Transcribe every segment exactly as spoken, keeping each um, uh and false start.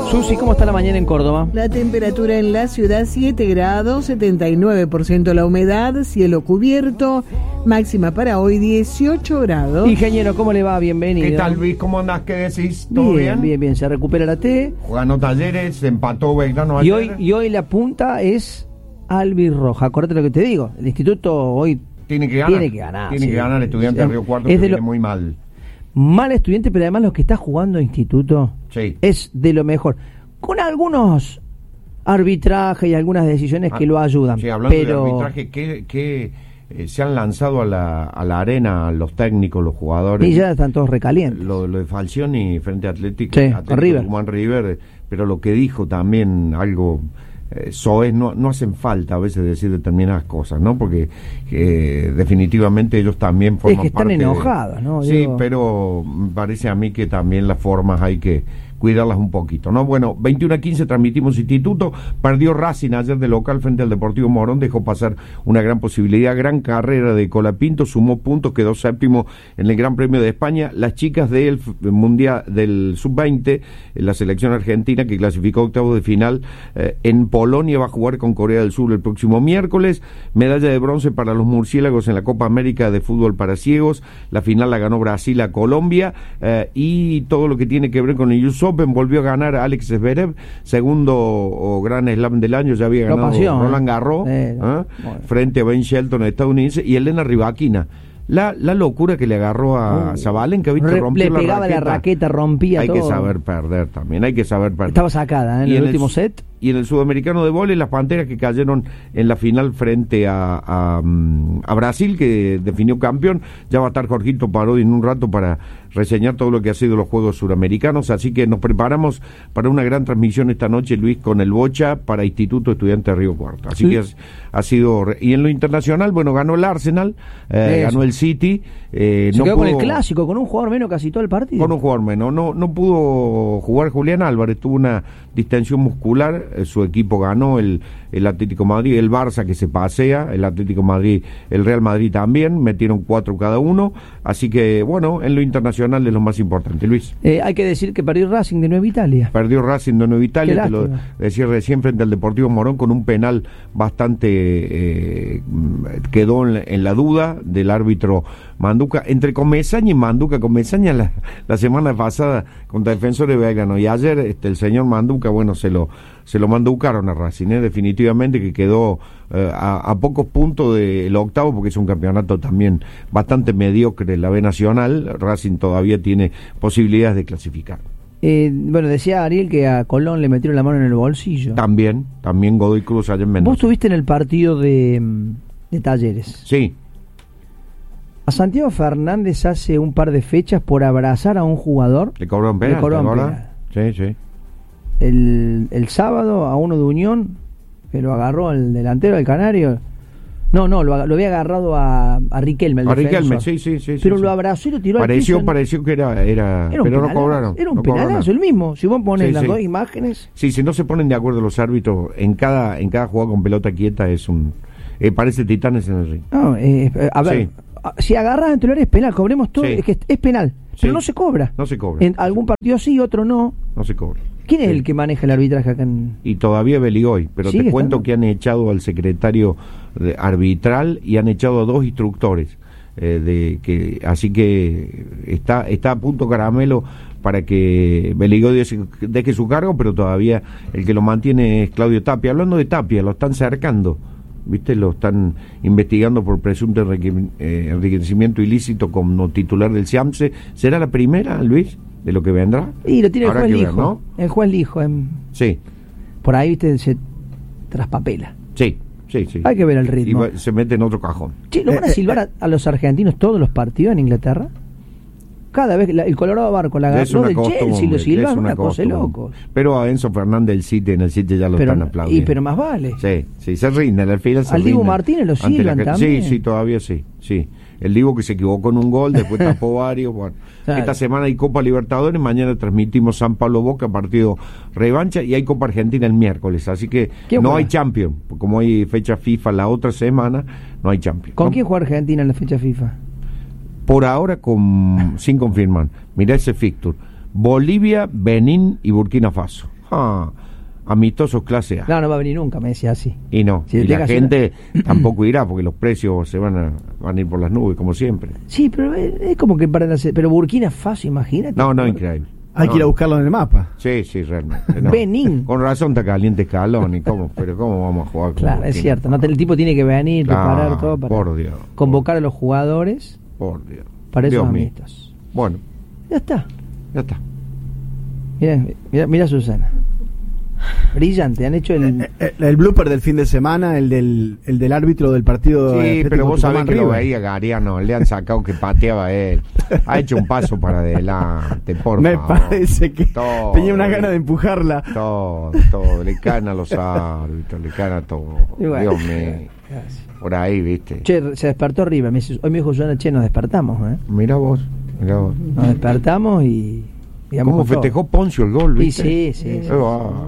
Susi, ¿cómo está la mañana en Córdoba? La temperatura en la ciudad siete grados, setenta y nueve por ciento la humedad, cielo cubierto, máxima para hoy dieciocho grados. Ingeniero, ¿cómo le va? Bienvenido. ¿Qué tal, Luis? ¿Cómo andás? ¿Qué decís? ¿Todo bien? bien, bien, bien. Se recupera la T. Ganó Talleres, empató Belgrano Y ayer. hoy, y hoy la punta es albirroja. Acuérdate lo que te digo. El instituto hoy Tiene que ganar. Tiene que ganar. Tiene sí. que ganar Estudiantes de Río Cuarto, es que de viene lo, muy mal. Mal estudiante, pero además lo que está jugando instituto Sí. es de lo mejor. Con algunos arbitrajes y algunas decisiones que Ah, lo ayudan. Sí, hablando pero... de arbitraje, que, que eh, se han lanzado a la, a la arena los técnicos, los jugadores. Y ya están todos recalientes. Lo, lo de Falcioni frente a Atlético, Sí, Atlético con River. Tucumán River, pero lo que dijo también algo eh, soez, no, no hacen falta a veces decir determinadas cosas, ¿no? Porque eh, definitivamente ellos también forman Es que están parte de- enojados, ¿no? Sí, Digo- pero me parece a mí que también las formas hay que cuidarlas un poquito, ¿no? Bueno, veintiuno a quince transmitimos Instituto, perdió Racing ayer de local frente al Deportivo Morón, dejó pasar una gran posibilidad, gran carrera de Colapinto, sumó puntos, quedó séptimo en el Gran Premio de España. Las chicas del mundial del sub veinte, la selección argentina que clasificó octavos de final eh, en Polonia, va a jugar con Corea del Sur el próximo miércoles. Medalla de bronce para los murciélagos en la Copa América de fútbol para ciegos, la final la ganó Brasil a Colombia, eh, y todo lo que tiene que ver con el U S Open, volvió a ganar Alex Zverev, segundo o gran slam del año, ya había Lo ganado pasión, Roland ¿eh? Garros, Eh, ¿eh? bueno. frente a Ben Shelton estadounidense, y Elena Rybakina. La, la locura que le agarró a Uh, Zabalenka, ¿viste? re- Rompió le la pegaba raqueta. la raqueta, rompía Hay todo. que saber perder también, hay que saber perder. Estaba sacada, ¿eh? En Y el en el último su- set. Y en el sudamericano de vóley, las Panteras que cayeron en la final frente a, a, mm, a Brasil, que definió campeón. Ya va a estar Jorgito Parodi en un rato para reseñar todo lo que ha sido los Juegos Suramericanos. Así que nos preparamos para una gran transmisión esta noche, Luis, con el Bocha para Instituto Estudiante de Río Cuarto. Así Sí. que ha, ha sido... re- Y en lo internacional, bueno, ganó el Arsenal, eh, Eso. ganó el City. Eh, Se no quedó con el pudo- clásico, con un jugador menos casi todo el partido. con un jugador menos, no, no pudo jugar Julián Álvarez, tuvo una distensión muscular, eh, su equipo ganó, el, el Atlético Madrid, el Barça que se pasea, el Atlético Madrid, el Real Madrid también, metieron cuatro cada uno, así que bueno, en lo internacional es lo más importante, Luis. Eh, hay que decir que perdió Racing de Nueva Italia. Perdió Racing de Nueva Italia, Qué te lo lástima. decía recién, frente al Deportivo Morón, con un penal bastante, eh, quedó en, en la duda del árbitro Manduca, entre Comesaña y Manduca. Comesaña la, la semana pasada contra Defensor de Belgrano, y ayer este, el señor Manduca, bueno, se lo se lo manducaron a Racing, ¿eh? Definitivamente que quedó eh, a, a pocos puntos del octavo, porque es un campeonato también bastante mediocre en la B Nacional. Racing todavía tiene posibilidades de clasificar. Eh, bueno, decía Ariel que a Colón le metieron la mano en el bolsillo. También, también Godoy Cruz allá en Mendoza. Vos estuviste en el partido de, mm, de Talleres. Sí, A Santiago Fernández hace un par de fechas por abrazar a un jugador. le cobraron penal, Le cobraron ¿te acordás? Sí, sí. El, el sábado a uno de Unión, que lo agarró el delantero del Canario. No, no, lo, lo había agarrado a, a Riquelme, el A defensor. Riquelme, sí, sí, sí. Pero sí, lo sí. abrazó y lo tiró Pareció, al piso. pareció que era, era, Era un pero no penalazo, cobraron. Era un no cobraron penalazo, nada. el mismo. Si vos pones Sí, las sí. dos imágenes. Sí, si no se ponen de acuerdo los árbitros, en cada, en cada jugada con pelota quieta es un... Eh, parece Titanes en el ring. No, eh, a ver, Sí. a- si agarras en titular es penal, cobremos todo, Sí. es que es penal, Sí. pero no se cobra. No se cobra. En algún partido sí, otro no. No se cobra. ¿Quién es Sí. el que maneja el arbitraje acá en...? Y todavía Beligoy, pero ¿Sigue te cuento estando? que han echado al secretario de- arbitral y han echado a dos instructores. Eh, de que Así que está, está a punto caramelo para que Beligoy deje, deje su cargo, pero todavía el que lo mantiene es Claudio Tapia. Hablando de Tapia, lo están cercando. ¿Viste? Lo están investigando por presunto enrique- eh, enriquecimiento ilícito como titular del SIAMSE. ¿Será la primera, Luis, de lo que vendrá? Y lo tiene el Habrá juez que ver, Lijo. ¿no? El juez Lijo. em, Sí, por ahí, viste, se traspapela. sí, sí, sí. Hay que ver el ritmo. Y va- se mete en otro cajón. Che, ¿lo van a Eh, silbar a, a los argentinos todos los partidos en Inglaterra? Cada vez que la- el Colorado Barco la Es agarró una del Chelsea, costumbre, lo silban, es una cosa de costumbre. locos. Pero a Enzo Fernández del City, en el City ya lo Pero, están aplaudiendo. y, pero más vale. Sí, sí, se rinden, al final se Al Dibu rinden Martínez lo ante la silban gente. también. Sí, sí, todavía sí, sí. El Dibu que se equivocó en un gol, después tapó varios. Bueno, Claro. esta semana hay Copa Libertadores, mañana transmitimos San Pablo Boca, partido revancha, y hay Copa Argentina el miércoles, así que Qué no buena. hay Champions, como hay fecha FIFA la otra semana, no hay Champions. ¿Con No, quién juega Argentina en la fecha FIFA? por ahora con sin confirmar. Mirá ese fixture: Bolivia, Benín y Burkina Faso. Ah, amistosos clase A. No, no va a venir nunca, me decía así. Y no, Si y le la dejas gente tampoco irá porque los precios se van a, van a ir por las nubes, como siempre. Sí, pero es, es como que para hacer. Pero Burkina Faso, imagínate. No, no, increíble. Hay no. que ir a buscarlo en el mapa. Sí, sí, realmente. No. Benín. Con razón está caliente Escalón y cómo, pero ¿cómo vamos a jugar con Claro, Burkina es cierto. Faso? No, el tipo tiene que venir, Claro, preparar todo para por Dios, convocar a los jugadores Por Dios. para esos Dios mío. amistos. Bueno, Ya está. ya está. Mira, mira, mira Susana. Brillante, han hecho el... El, el blooper del fin de semana, el del, el del árbitro del partido. Sí, Atlético pero vos sabés Tucumán que lo River. veía Gariano, le han sacado que pateaba él. Ha hecho un paso para adelante, por Me favor. parece que Todo, tenía una gana de empujarla. Todo, todo, le caen a los árbitros, le caen a todo. Y bueno. Dios mío. Por ahí, viste. Che, se despertó River. Me dice, hoy me dijo Susana, che, nos despertamos, ¿eh? Mira vos, mira vos. Nos despertamos y... digamos, ¿Cómo con todo. festejó Poncio el gol, Sí, viste? sí, sí, sí, Qué va.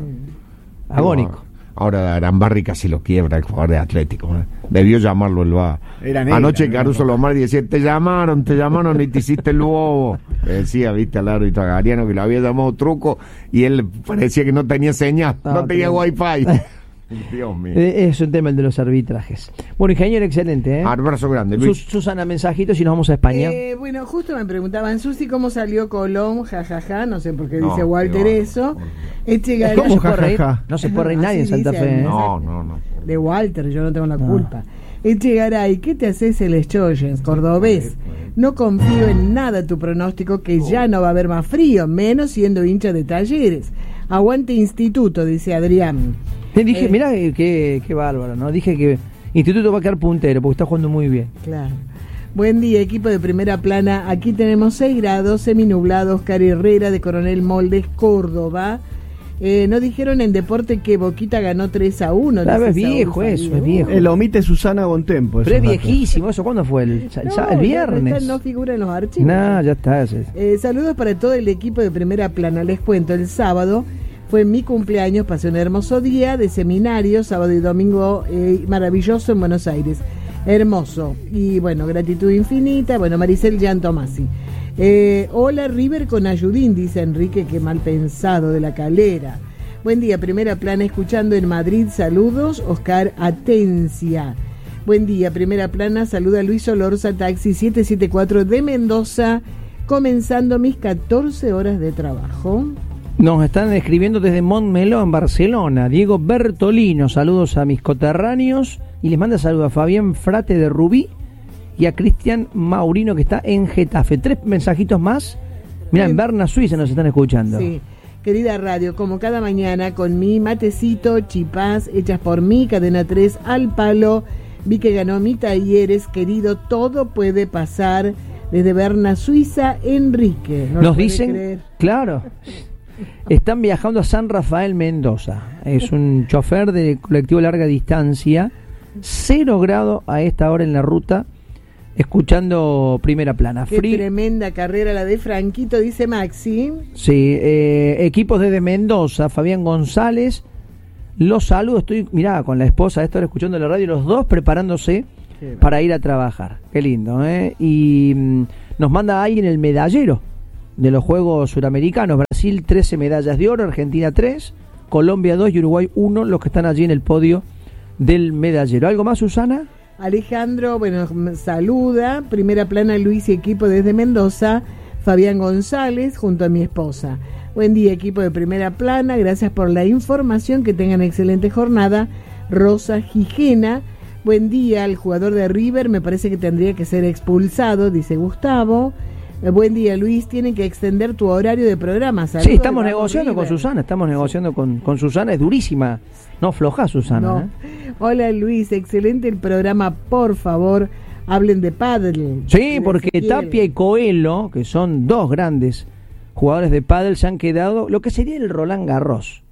Agónico. Ahora Arambarri casi lo quiebra el jugador de Atlético, ¿eh? Debió llamarlo el V A R. Era negra, Anoche negra. Caruso Lomar decía, te llamaron, te llamaron y te hiciste el bobo. Le decía, viste, al árbitro Gariano que lo había llamado truco y él parecía que no tenía señal, no, No, tenía tenía- wifi. Dios mío. Eh, Es un tema el de los arbitrajes. Bueno, ingeniero, excelente, ¿eh? Abrazo grande, Sus- Luis. Susana, mensajitos y nos vamos a España. Eh, bueno, justo me preguntaban, Susi, ¿cómo salió Colón? Jajaja, ja, ja. No sé por qué No, dice Walter qué eso. bárbaro. Este no, Gariano- se puede ja, reír, ja, ja. no se puede reír Así nadie en Santa dice, Fe. ¿eh? No, no, no. de Walter, yo no tengo la No. culpa. Eche Garay, ¿qué te haces el Eschoyens, cordobés? No confío en nada tu pronóstico que ya no va a haber más frío, menos siendo hincha de Talleres. Aguante Instituto, dice Adrián. Te dije, Eh. mirá eh, qué, qué bárbaro, ¿no? Dije que Instituto va a quedar puntero porque está jugando muy bien. Claro. Buen día, equipo de primera plana. Aquí tenemos seis grados, seminublado. Oscar Herrera de Coronel Moldes, Córdoba. Eh, no dijeron en deporte que Boquita ganó tres a uno. Claro, dice es Saúl viejo eso, Farías. es viejo. El omite Susana Bontempo. Pero es esos datos. viejísimo, ¿eso cuándo fue? ¿El, el, No, el ya viernes? está, no figura en los archivos. No, ya está. ese- Eh, saludos para todo el equipo de primera plana. Les cuento, el sábado fue mi cumpleaños, pasé un hermoso día de seminario, sábado y domingo eh, maravilloso en Buenos Aires. Hermoso. Y bueno, gratitud infinita. Bueno, Maricel Gian Tomasi. Eh, hola River con Ayudín, dice Enrique, que mal pensado de la Calera. Buen día, primera plana escuchando en Madrid, saludos, Oscar Atencia. Buen día, primera plana, saluda Luis Olorza, taxi siete siete cuatro de Mendoza, comenzando mis catorce horas de trabajo. Nos están escribiendo desde Montmeló, en Barcelona. Diego Bertolino, saludos a mis coterráneos. Y les manda saludos a Fabián Frate de Rubí y a Cristian Maurino, que está en Getafe. Tres mensajitos más. Mira, en Berna, Suiza nos están escuchando. Sí, querida radio, como cada mañana, con mi matecito, chipás, hechas por mí, cadena tres al palo. Vi que ganó mi Talleres, querido, todo puede pasar. Desde Berna, Suiza, Enrique. ¿No lo Nos puede dicen, creer? claro, están viajando a San Rafael, Mendoza. Es un chofer de colectivo larga distancia. Cero grado a esta hora en la ruta, escuchando primera plana. Qué Frío. tremenda carrera la de Franquito, dice Maxi. Sí, eh, equipos desde Mendoza, Fabián González. Los saludo, estoy, mirá, con la esposa, esto escuchando la radio, los dos preparándose Qué para ir a trabajar. Qué lindo, ¿eh? Y mm, nos manda alguien el medallero de los Juegos Suramericanos. Brasil, trece medallas de oro, Argentina, tres, Colombia, dos y Uruguay, uno, los que están allí en el podio del medallero. ¿Algo más, Susana? Alejandro, bueno, m- saluda. Primera plana, Luis y equipo desde Mendoza. Fabián González, junto a mi esposa. Buen día, equipo de primera plana. Gracias por la información. Que tengan excelente jornada. Rosa Gijena. Buen día al jugador de River. Me parece que tendría que ser expulsado, dice Gustavo. Eh, buen día, Luis. Tienen que extender tu horario de programa. Saludos Sí, estamos de Vamos negociando con River. Susana, estamos negociando con, con Susana, es durísima. No floja, Susana. No. ¿eh? Hola, Luis. Excelente el programa. Por favor, hablen de pádel. Sí, De porque Ezequiel. Tapia y Coelho, que son dos grandes jugadores de pádel, se han quedado lo que sería el Roland Garros.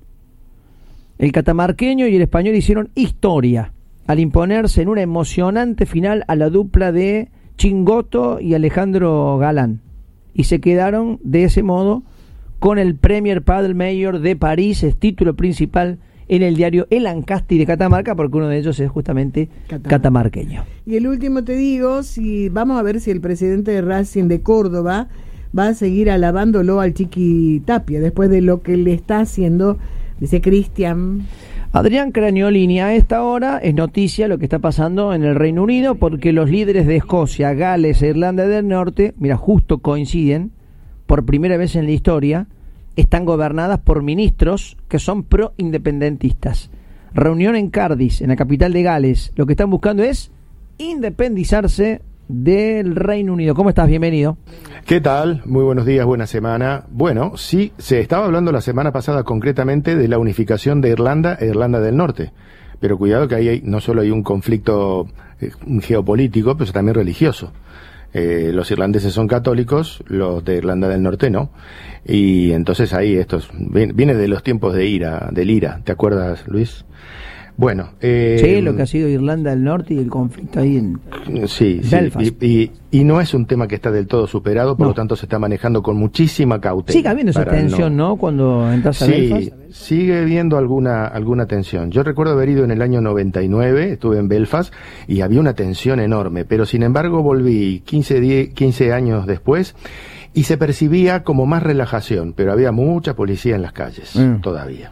El catamarqueño y el español hicieron historia al imponerse en una emocionante final a la dupla de Chingoto y Alejandro Galán. Y se quedaron de ese modo con el Premier Padel Mayor de París, es título principal en el diario El Ancasti de Catamarca, porque uno de ellos es justamente Catamarca. catamarqueño. Y el último te digo, si vamos a ver si el presidente de Racing de Córdoba va a seguir alabándolo al Chiqui Tapia después de lo que le está haciendo Dice Cristian. Adrián Craniolini, a esta hora es noticia lo que está pasando en el Reino Unido porque los líderes de Escocia, Gales e Irlanda del Norte, mira, justo coinciden, por primera vez en la historia, están gobernadas por ministros que son pro-independentistas. Reunión en Cardiff, en la capital de Gales. Lo que están buscando es independizarse del Reino Unido. ¿Cómo estás? Bienvenido. ¿Qué tal? Muy buenos días, buena semana. Bueno, sí, se estaba hablando la semana pasada concretamente de la unificación de Irlanda e Irlanda del Norte. Pero cuidado que ahí hay, no solo hay un conflicto eh, geopolítico, pero también religioso. Eh, los irlandeses son católicos, los de Irlanda del Norte no. Y entonces ahí esto es, viene de los tiempos de ira, del IRA. ¿Te acuerdas, Luis? Bueno, eh, sí, lo que ha sido Irlanda del Norte y el conflicto ahí en sí, Belfast. Sí, y, y, y no es un tema que está del todo superado, por no. lo tanto se está manejando con muchísima cautela. Sigue habiendo esa tensión, no. ¿no? Cuando entras a sí, Belfast. Sigue habiendo alguna alguna tensión. Yo recuerdo haber ido en el año noventa y nueve, estuve en Belfast y había una tensión enorme, pero sin embargo volví quince, diez, quince años después y se percibía como más relajación, pero había mucha policía en las calles mm. todavía.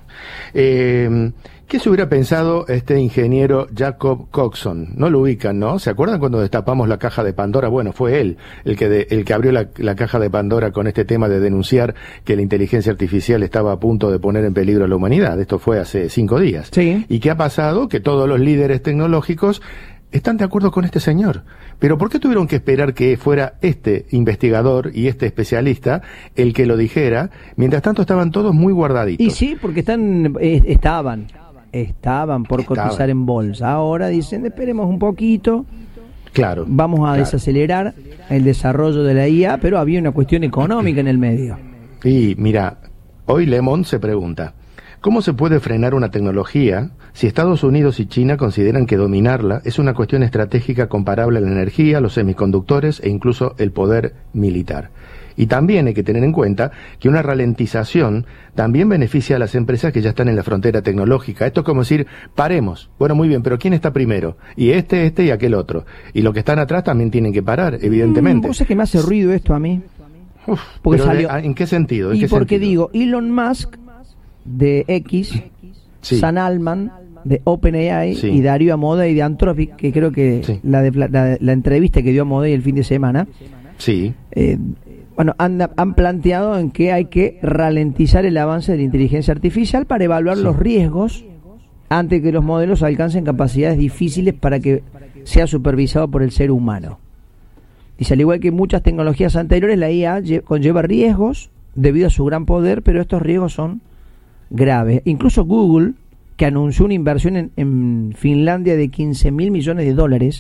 Eh, ¿Qué se hubiera pensado este ingeniero Jacob Coxon? No lo ubican, ¿no? ¿Se acuerdan cuando destapamos la caja de Pandora? Bueno, fue él el que de, el que abrió la, la caja de Pandora con este tema de denunciar que la inteligencia artificial estaba a punto de poner en peligro a la humanidad. Esto fue hace cinco días. Sí. ¿Y qué ha pasado? Que todos los líderes tecnológicos están de acuerdo con este señor. Pero ¿por qué tuvieron que esperar que fuera este investigador y este especialista el que lo dijera? Mientras tanto estaban todos muy guardaditos. Y sí, porque están eh, estaban estaban por estaban. cotizar en bolsa. Ahora dicen, esperemos un poquito. Claro. Vamos a claro. desacelerar el desarrollo de la I A, pero había una cuestión económica en el medio. Y mira, hoy Lemon se pregunta, ¿cómo se puede frenar una tecnología si Estados Unidos y China consideran que dominarla es una cuestión estratégica comparable a la energía, los semiconductores e incluso el poder militar? Y también hay que tener en cuenta que una ralentización también beneficia a las empresas que ya están en la frontera tecnológica. Esto es como decir, paremos. Bueno, muy bien, pero ¿quién está primero? Y este, este y aquel otro. Y los que están atrás también tienen que parar, evidentemente. Mm, ¿Vos sabés que me hace ruido esto a mí? Uf, porque pero salió... de, ¿en qué sentido? ¿En y qué porque sentido? digo, Elon Musk de X, sí. Sam Altman de OpenAI sí. y Darío Amodei de Anthropic, que creo que sí. la, de, la, la entrevista que dio Amodei el fin de semana, sí. eh, bueno, han, han planteado en que hay que ralentizar el avance de la inteligencia artificial para evaluar sí. los riesgos antes que los modelos alcancen capacidades difíciles para que sea supervisado por el ser humano. Dice, al igual que muchas tecnologías anteriores, la I A conlleva riesgos debido a su gran poder, pero estos riesgos son graves. Incluso Google, que anunció una inversión en, en Finlandia de quince mil millones de dólares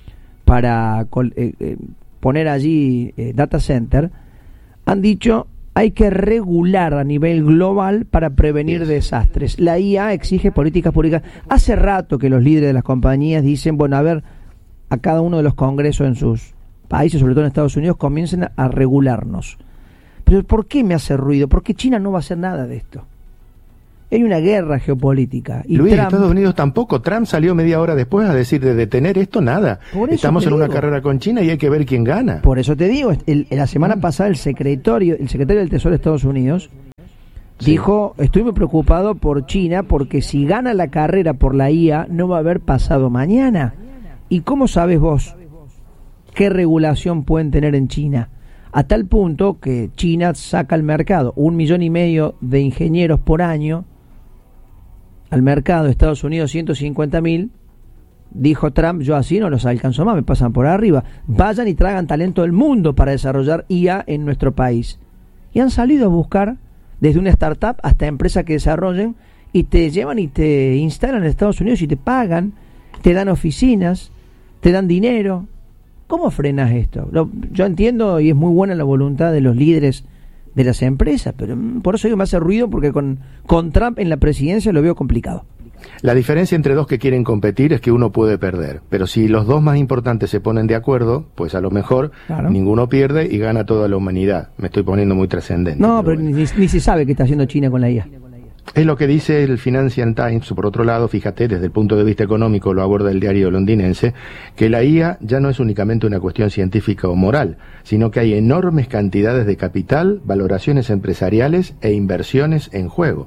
para eh, eh, poner allí eh, data center, han dicho hay que regular a nivel global para prevenir desastres. La I A exige políticas públicas. Hace rato que los líderes de las compañías dicen, bueno, a ver, a cada uno de los congresos en sus países, sobre todo en Estados Unidos, comiencen a, a regularnos. Pero ¿por qué me hace ruido? Porque China no va a hacer nada de esto. Hay una guerra geopolítica. Y Luis, Trump, Estados Unidos tampoco. Trump salió media hora después a decir de detener esto, nada. Estamos en digo, una carrera con China y hay que ver quién gana. Por eso te digo, el, la semana mm. pasada el secretario, el secretario del Tesoro de Estados Unidos sí. dijo, estoy muy preocupado por China porque si gana la carrera por la I A no va a haber pasado mañana. ¿Y cómo sabes vos qué regulación pueden tener en China? A tal punto que China saca al mercado un millón y medio de ingenieros por año, al mercado de Estados Unidos ciento cincuenta mil, dijo Trump, yo así no los alcanzo más, me pasan por arriba, vayan y tragan talento del mundo para desarrollar I A en nuestro país. Y han salido a buscar, desde una startup hasta empresas que desarrollen, y te llevan y te instalan en Estados Unidos y te pagan, te dan oficinas, te dan dinero. ¿Cómo frenas esto? Lo, yo entiendo y es muy buena la voluntad de los líderes de las empresas, pero por eso digo, me hace ruido porque con, con Trump en la presidencia lo veo complicado. La diferencia entre dos que quieren competir es que uno puede perder, pero si los dos más importantes se ponen de acuerdo, pues a lo mejor claro. ninguno pierde y gana toda la humanidad. Me estoy poniendo muy trascendente. No, pero, pero bueno. ni, ni se sabe qué está haciendo China con la I A. Es lo que dice el Financial Times. Por otro lado, fíjate, desde el punto de vista económico lo aborda el diario londinense, que la I A ya no es únicamente una cuestión científica o moral, sino que hay enormes cantidades de capital, valoraciones empresariales e inversiones en juego.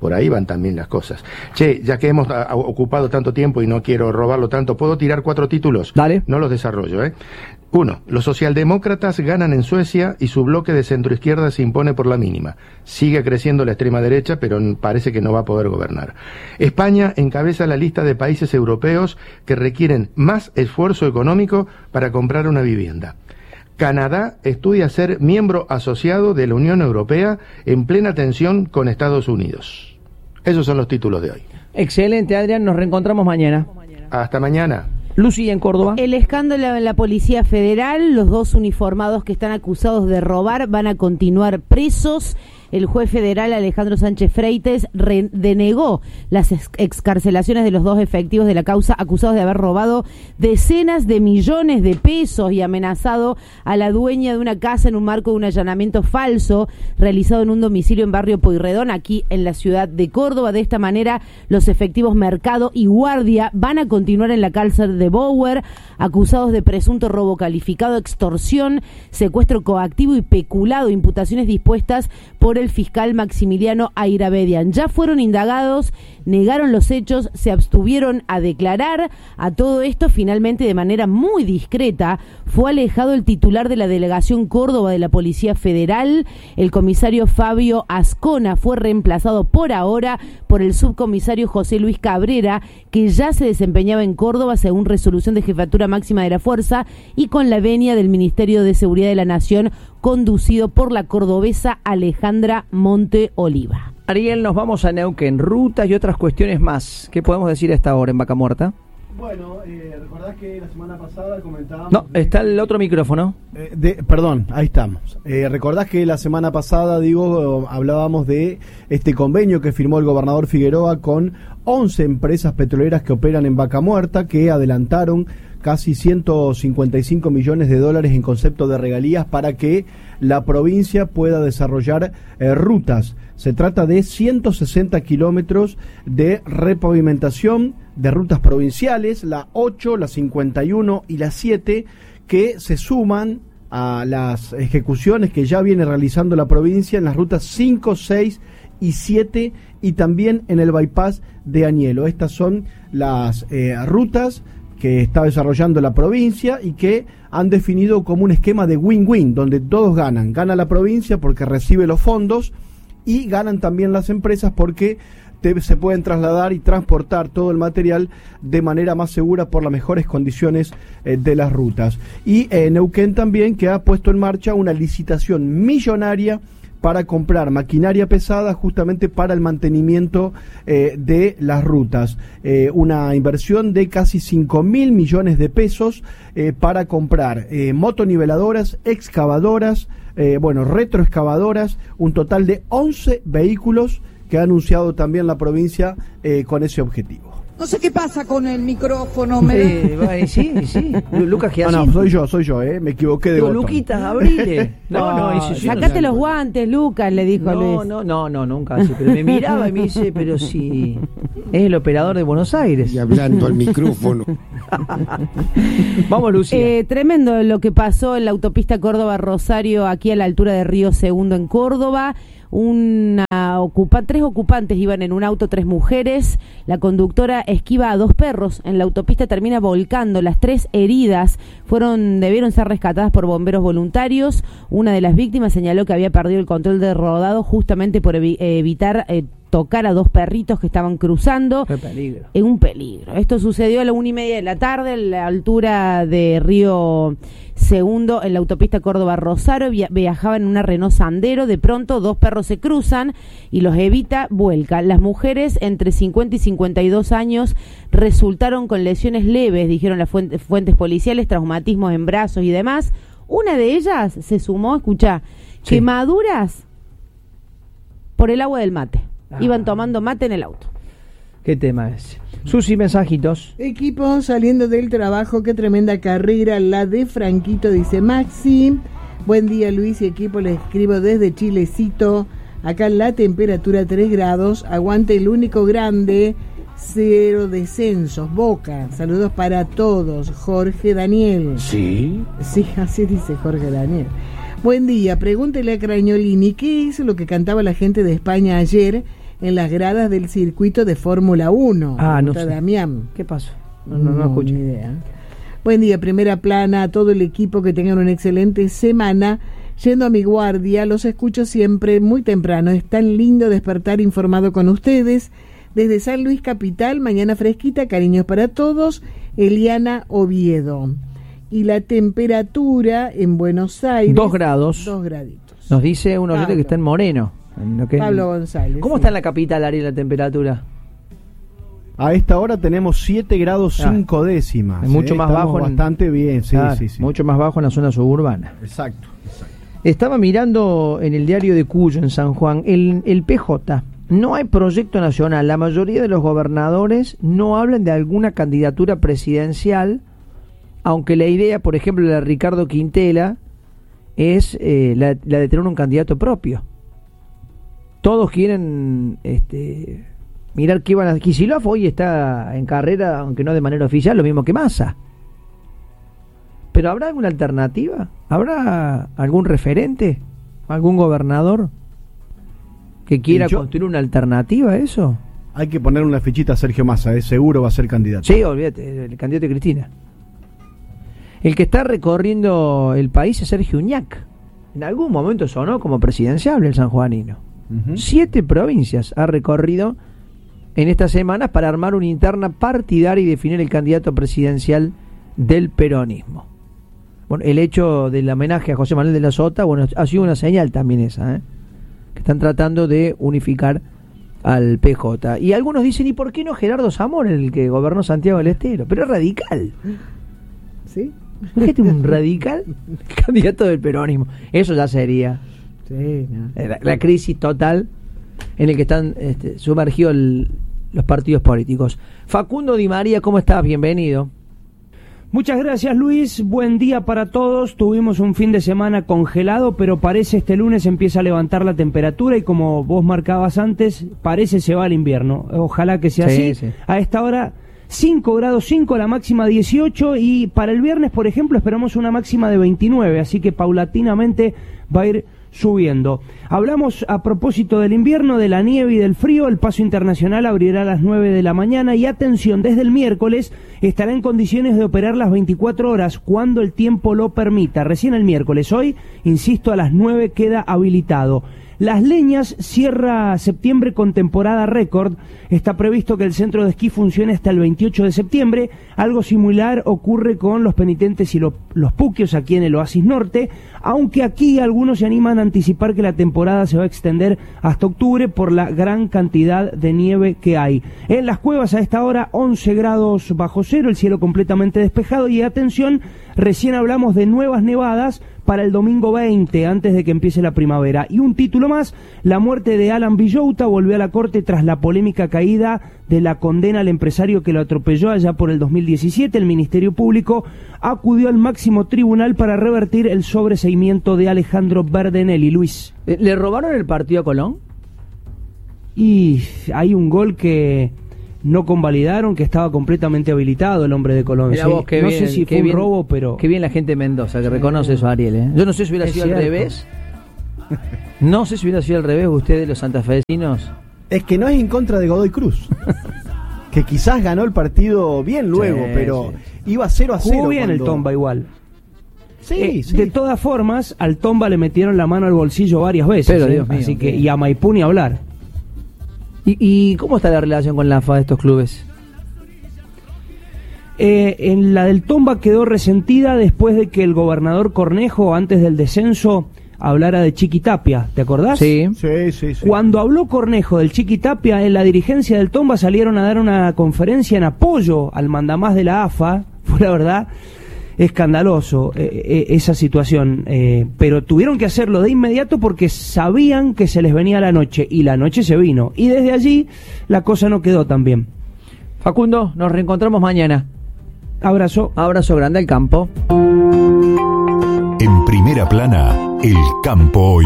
Por ahí van también las cosas. Che, ya que hemos a, a, ocupado tanto tiempo y no quiero robarlo tanto, ¿puedo tirar cuatro títulos? Dale. No los desarrollo, ¿eh? Uno, los socialdemócratas ganan en Suecia y su bloque de centroizquierda se impone por la mínima. Sigue creciendo la extrema derecha, pero parece que no va a poder gobernar. España encabeza la lista de países europeos que requieren más esfuerzo económico para comprar una vivienda. Canadá estudia ser miembro asociado de la Unión Europea en plena tensión con Estados Unidos. Esos son los títulos de hoy. Excelente, Adrián, nos reencontramos mañana. Hasta mañana. Lucy, en Córdoba. El escándalo en la Policía Federal, los dos uniformados que están acusados de robar van a continuar presos. El juez federal Alejandro Sánchez Freites re- denegó las ex- excarcelaciones de los dos efectivos de la causa acusados de haber robado decenas de millones de pesos y amenazado a la dueña de una casa en un marco de un allanamiento falso realizado en un domicilio en barrio Pueyrredón, aquí en la ciudad de Córdoba. De esta manera, los efectivos Mercado y Guardia van a continuar en la cárcel de Bower, acusados de presunto robo calificado, extorsión, secuestro coactivo y peculado, imputaciones dispuestas por el fiscal Maximiliano Airabedian. Ya fueron indagados, negaron los hechos, se abstuvieron a declarar. A todo esto, finalmente, de manera muy discreta, fue alejado el titular de la Delegación Córdoba de la Policía Federal. El comisario Fabio Ascona fue reemplazado por ahora por el subcomisario José Luis Cabrera, que ya se desempeñaba en Córdoba según resolución de Jefatura Máxima de la Fuerza y con la venia del Ministerio de Seguridad de la Nación, conducido por la cordobesa Alejandra Monte Oliva. Ariel, nos vamos a Neuquén, rutas y otras cuestiones más. ¿Qué podemos decir a esta hora en Vaca Muerta? Bueno, eh, recordás que la semana pasada comentábamos... No, está el otro micrófono. Eh, de, perdón, ahí estamos. Eh, recordás que la semana pasada, digo, hablábamos de este convenio que firmó el gobernador Figueroa con once empresas petroleras que operan en Vaca Muerta, que adelantaron casi ciento cincuenta y cinco millones de dólares en concepto de regalías para que la provincia pueda desarrollar eh, rutas. Se trata de ciento sesenta kilómetros de repavimentación de rutas provinciales, la ocho, la cincuenta y uno y la siete, que se suman a las ejecuciones que ya viene realizando la provincia en las rutas cinco, seis y siete y también en el bypass de Añelo. Estas son las eh, rutas que está desarrollando la provincia y que han definido como un esquema de win-win, donde todos ganan. Gana la provincia porque recibe los fondos y ganan también las empresas porque te, se pueden trasladar y transportar todo el material de manera más segura por las mejores condiciones eh, de las rutas. Y eh, Neuquén también, que ha puesto en marcha una licitación millonaria para comprar maquinaria pesada justamente para el mantenimiento eh, de las rutas. Eh, una inversión de casi cinco mil millones de pesos eh, para comprar eh, motoniveladoras, excavadoras, eh, bueno, retroexcavadoras, un total de once vehículos que ha anunciado también la provincia eh, con ese objetivo. No sé qué pasa con el micrófono. Me... Eh, bueno, sí, sí. Lucas, ¿qué haces? No, no, soy yo, soy yo, eh, me equivoqué de Digo, botón. Luquitas, abrile. No, no, dice, sí, Sacate no, los guantes, Lucas, le dijo no, Luis. No, no, no, nunca hace. Pero me miraba y me dice, pero si es el operador de Buenos Aires. Y hablando al micrófono. Vamos, Lucía. Eh, tremendo lo que pasó en la autopista Córdoba-Rosario, aquí a la altura de Río Segundo en Córdoba. Una ocupa, tres ocupantes iban en un auto, tres mujeres. La conductora esquiva a dos perros. En la autopista termina volcando. Las tres heridas fueron debieron ser rescatadas por bomberos voluntarios. Una de las víctimas señaló que había perdido el control del rodado justamente por evi- evitar eh, tocar a dos perritos que estaban cruzando. Qué peligro. En un peligro. Esto sucedió a la una y media de la tarde, a la altura de Río Segundo, en la autopista Córdoba-Rosario. Via- viajaban en una Renault Sandero. De pronto, dos perros se cruzan y los evita, vuelca. Las mujeres, entre cincuenta y cincuenta y dos años, resultaron con lesiones leves, dijeron las fuentes, fuentes policiales, traumatismos en brazos y demás. Una de ellas se sumó, escuchá, Sí. quemaduras por el agua del mate. Ah. Iban tomando mate en el auto. ¿Qué tema es? Susi, mensajitos. Equipo saliendo del trabajo, qué tremenda carrera la de Franquito, dice Maxi. Buen día, Luis y equipo, les escribo desde Chilecito. Acá la temperatura tres grados, aguante el único grande, cero descensos, Boca. Saludos para todos, Jorge Daniel. Sí. Sí, así dice Jorge Daniel. Buen día, pregúntele a Crañolini, ¿qué es lo que cantaba la gente de España ayer en las gradas del circuito de Fórmula uno. Ah, no sé. Damián. ¿Qué pasó? No, no, no, no escuché. Ni idea. Buen día, Primera Plana, a todo el equipo, que tengan una excelente semana. Yendo a mi guardia, los escucho siempre muy temprano. Es tan lindo despertar informado con ustedes. Desde San Luis Capital, mañana fresquita, cariños para todos. Eliana Oviedo. Y la temperatura en Buenos Aires... Dos grados. Dos graditos. Nos dice un oyente que está en Moreno. En lo que es- Pablo González. ¿Cómo sí. está en la capital, Ariel, la temperatura? A esta hora tenemos siete grados Ah, cinco décimas. es mucho ¿eh? más Estamos bajo en- bastante bien, sí, Claro, sí, sí. mucho más bajo en la zona suburbana. Exacto, exacto. Estaba mirando en el diario de Cuyo, en San Juan, el, el P J. No hay proyecto nacional. La mayoría de los gobernadores no hablan de alguna candidatura presidencial, aunque la idea, por ejemplo, la de Ricardo Quintela, es eh, la, la de tener un candidato propio. Todos quieren este, mirar qué van a... Kicillof hoy está en carrera, aunque no de manera oficial, lo mismo que Massa. ¿Pero habrá alguna alternativa? ¿Habrá algún referente? ¿Algún gobernador que quiera Y yo- construir una alternativa a eso? Hay que poner una fichita a Sergio Massa, ¿eh? Seguro va a ser candidato. Sí, olvídate, el candidato de Cristina. El que está recorriendo el país es Sergio Uñac. En algún momento sonó como presidenciable el sanjuanino. Ujú. Siete provincias ha recorrido en estas semanas para armar una interna partidaria y definir el candidato presidencial del peronismo. Bueno, el hecho del homenaje a José Manuel de la Sota, bueno, ha sido una señal también esa, ¿eh? Que están tratando de unificar al P J. Y algunos dicen, ¿y por qué no Gerardo Zamora, el que gobernó Santiago del Estero? Pero es radical. ¿Sí? Fíjate, un radical candidato del peronismo. Eso ya sería Sí, no. la, la crisis total en el que están este, sumergidos el- los partidos políticos. Facundo Di María, ¿cómo estás? Bienvenido. Muchas gracias, Luis. Buen día para todos. Tuvimos un fin de semana congelado, pero parece este lunes empieza a levantar la temperatura y como vos marcabas antes, parece se va al invierno. Ojalá que sea Sí, así. sí. A esta hora cinco grados cinco, la máxima dieciocho, y para el viernes, por ejemplo, esperamos una máxima de veintinueve, así que paulatinamente va a ir subiendo. Hablamos a propósito del invierno, de la nieve y del frío. El paso internacional abrirá a las nueve de la mañana y atención, desde el miércoles estará en condiciones de operar las veinticuatro horas cuando el tiempo lo permita. Recién el miércoles, hoy, insisto, a las nueve queda habilitado. Las Leñas cierra septiembre con temporada récord. Está previsto que el centro de esquí funcione hasta el veintiocho de septiembre. Algo similar ocurre con los penitentes y lo- los puquios aquí en el Oasis Norte, aunque aquí algunos se animan a anticipar que la temporada se va a extender hasta octubre por la gran cantidad de nieve que hay. En las cuevas a esta hora once grados bajo cero, el cielo completamente despejado y atención, recién hablamos de nuevas nevadas para el domingo veinte, antes de que empiece la primavera. Y un título más, la muerte de Alan Villota volvió a la corte tras la polémica caída de la condena al empresario que lo atropelló allá por el dos mil diecisiete. El Ministerio Público acudió al máximo tribunal para revertir el sobreseimiento de Alejandro Verdenelli. Luis. Eh, ¿Le robaron el partido a Colón? Y hay un gol que no convalidaron, que estaba completamente habilitado el hombre de Colón. Mirá ¿sí? vos, qué no bien, sé si qué fue bien, un robo, pero... Qué bien la gente de Mendoza, que reconoce eso, Ariel, ¿eh? Yo no sé si hubiera Es sido al cierto. revés. No sé si hubiera sido al revés, ustedes, los santafesinos. Es que no es en contra de Godoy Cruz. Que quizás ganó el partido bien luego, Sí, pero sí. iba cero a cero. Jugó bien el cuando- Tomba igual. Sí, Eh, sí. De todas formas, al Tomba le metieron la mano al bolsillo varias veces. Pero, ¿eh? Dios mío, Así que, qué- y a Maipú ni hablar. ¿Y, ¿Y cómo está la relación con la A F A de estos clubes? Eh, en la del Tomba quedó resentida después de que el gobernador Cornejo, antes del descenso, hablara de Chiquitapia. ¿Te acordás? Sí. Sí, sí, sí. Cuando habló Cornejo del Chiquitapia, en la dirigencia del Tomba salieron a dar una conferencia en apoyo al mandamás de la A F A. Fue la verdad escandaloso eh, eh, esa situación, eh, pero tuvieron que hacerlo de inmediato porque sabían que se les venía la noche, y la noche se vino, y desde allí la cosa no quedó tan bien. Facundo, nos reencontramos mañana. Abrazo. Abrazo grande al campo. En Primera Plana, el campo hoy.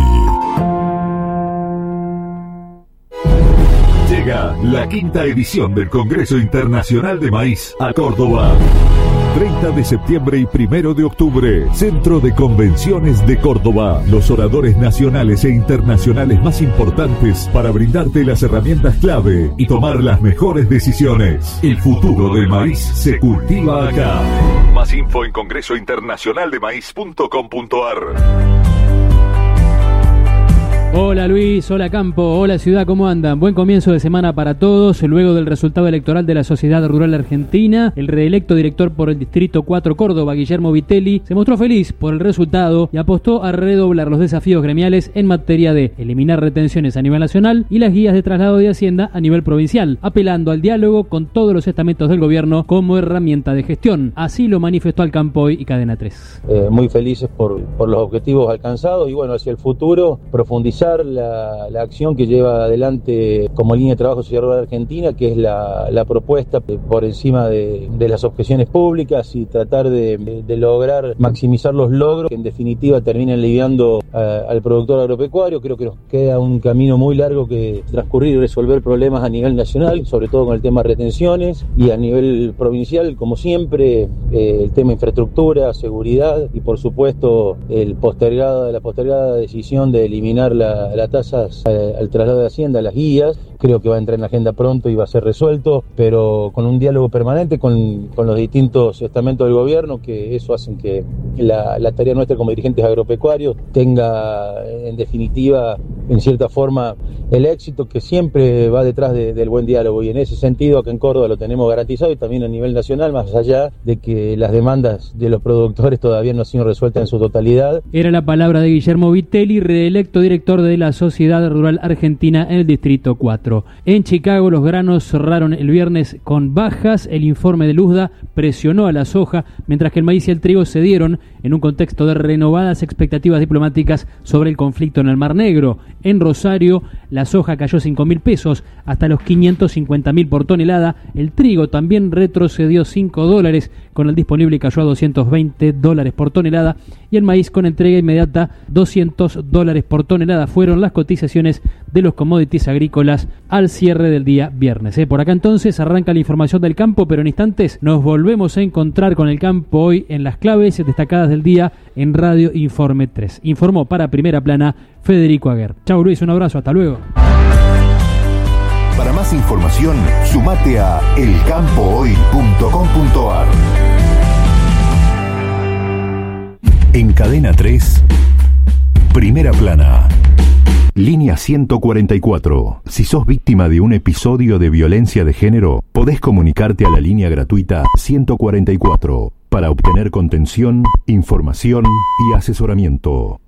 Llega la quinta edición del Congreso Internacional de Maíz a Córdoba. treinta de septiembre y primero de octubre, Centro de Convenciones de Córdoba. Los oradores nacionales e internacionales más importantes para brindarte las herramientas clave y tomar las mejores decisiones. El futuro del maíz se cultiva acá. Más info en congreso internacional de maíz punto com punto a r. Hola Luis, hola Campo, hola Ciudad, ¿cómo andan? Buen comienzo de semana para todos. Luego del resultado electoral de la Sociedad Rural Argentina, el reelecto director por el Distrito cuatro Córdoba, Guillermo Vitelli, se mostró feliz por el resultado y apostó a redoblar los desafíos gremiales en materia de eliminar retenciones a nivel nacional y las guías de traslado de Hacienda a nivel provincial, apelando al diálogo con todos los estamentos del gobierno como herramienta de gestión. Así lo manifestó al Campoy y Cadena tres. Eh, muy felices por, por los objetivos alcanzados y bueno, hacia el futuro profundizar La, la acción que lleva adelante como línea de trabajo Sociedad Rural Argentina, que es la, la propuesta por encima de, de las objeciones públicas y tratar de, de, de lograr maximizar los logros que en definitiva terminen aliviando a, al productor agropecuario. Creo que nos queda un camino muy largo que transcurrir y resolver problemas a nivel nacional, sobre todo con el tema de retenciones, y a nivel provincial, como siempre, eh, el tema infraestructura, seguridad y por supuesto el postergado, la postergada decisión de eliminar la las tasas al, al traslado de Hacienda, las guías. Creo que va a entrar en la agenda pronto y va a ser resuelto, pero con un diálogo permanente con, con los distintos estamentos del gobierno, que eso hace que la, la tarea nuestra como dirigentes agropecuarios tenga, en definitiva, en cierta forma, el éxito que siempre va detrás de, del buen diálogo. Y en ese sentido, acá en Córdoba lo tenemos garantizado y también a nivel nacional, más allá de que las demandas de los productores todavía no han sido resueltas en su totalidad. Era la palabra de Guillermo Vitelli, reelecto director de la Sociedad Rural Argentina en el Distrito cuatro. En Chicago los granos cerraron el viernes con bajas. El informe de Luzda presionó a la soja, mientras que el maíz y el trigo cedieron en un contexto de renovadas expectativas diplomáticas sobre el conflicto en el Mar Negro. En Rosario la soja cayó cinco mil pesos hasta los quinientos cincuenta mil por tonelada. El trigo también retrocedió cinco dólares, con el disponible cayó a doscientos veinte dólares por tonelada, y el maíz con entrega inmediata doscientos dólares por tonelada. Fueron las cotizaciones de los commodities agrícolas al cierre del día viernes. ¿eh? Por acá entonces arranca la información del campo, pero en instantes nos volvemos a encontrar con el campo hoy en las claves destacadas del día en Radio Informe tres. Informó para Primera Plana Federico Aguer. Chau Luis, un abrazo, hasta luego. Para más información, sumate a el campo hoy punto com punto a r. En Cadena tres, Primera Plana. Línea ciento cuarenta y cuatro. Si sos víctima de un episodio de violencia de género, podés comunicarte a la línea gratuita ciento cuarenta y cuatro para obtener contención, información y asesoramiento.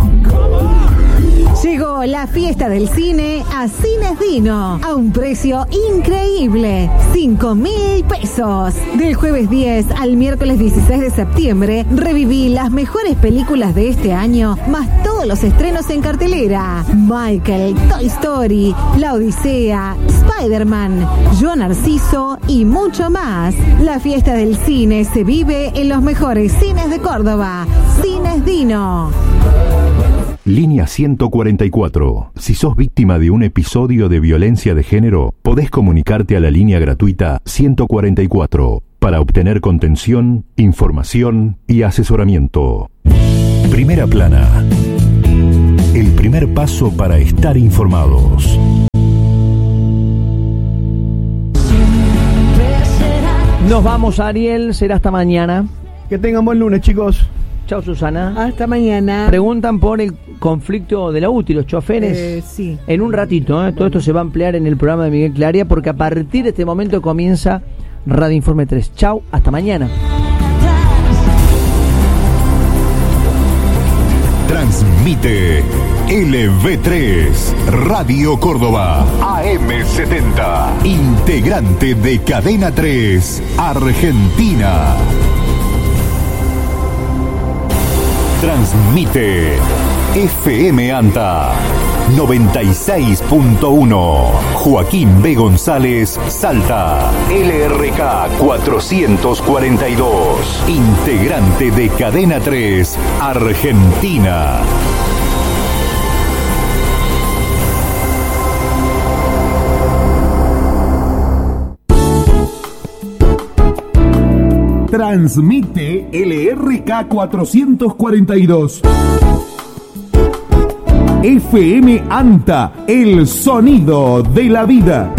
Llegó la fiesta del cine a Cines Dino a un precio increíble, cinco mil pesos. Del jueves diez al miércoles dieciséis de septiembre, reviví las mejores películas de este año, más todos los estrenos en cartelera. Michael, Toy Story, La Odisea, Spider-Man, Yo Narciso y mucho más. La fiesta del cine se vive en los mejores cines de Córdoba. Cines Dino. Línea ciento cuarenta y cuatro. Si sos víctima de un episodio de violencia de género, podés comunicarte a la línea gratuita ciento cuarenta y cuatro para obtener contención, información y asesoramiento. Primera Plana. El primer paso para estar informados. Nos vamos, Ariel, será hasta mañana. Que tengan buen lunes, chicos. Chao, Susana. Hasta mañana. Preguntan por el conflicto de la U T I, los choferes. Eh, sí. En un ratito, ¿eh? Todo esto se va a ampliar en el programa de Miguel Claria, porque a partir de este momento comienza Radio Informe tres. Chau, hasta mañana. Transmite L V tres, Radio Córdoba, A M setenta, integrante de Cadena tres, Argentina. Transmite F M Anta noventa y seis punto uno, Joaquín B. González, Salta, L R K cuatrocientos cuarenta y dos, integrante de Cadena tres, Argentina. Transmite L R K cuatrocientos cuarenta y dos. F M ANTA, el sonido de la vida.